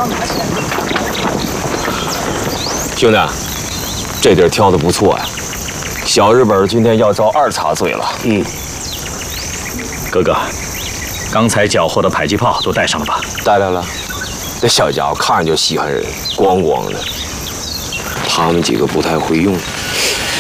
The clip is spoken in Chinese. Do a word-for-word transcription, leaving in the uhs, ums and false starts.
要拿起来。 兄弟，这地儿挑的不错呀。小日本今天要遭二茬罪了。 嗯。哥哥，刚才缴获的迫击炮都带上了吧？ 带来了。这小家伙看着就稀罕人，咣咣的。他们几个不太会用。